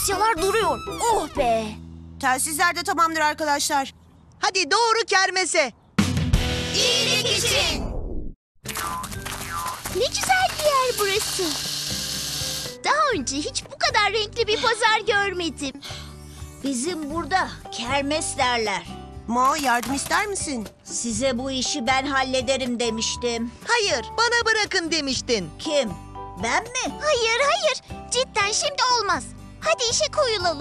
Eşyalar duruyor. Oh be. Telsizler de tamamdır arkadaşlar. Hadi doğru kermese. İyilik için. Ne güzel bir yer burası. Daha önce hiç bu kadar renkli bir pazar görmedim. Bizim burada kermes derler. Mo, yardım ister misin? Size bu işi ben hallederim demiştim. Hayır, bana bırakın demiştin. Kim? Ben mi? Hayır hayır. Cidden şimdi olmaz. Hadi işe koyulalım.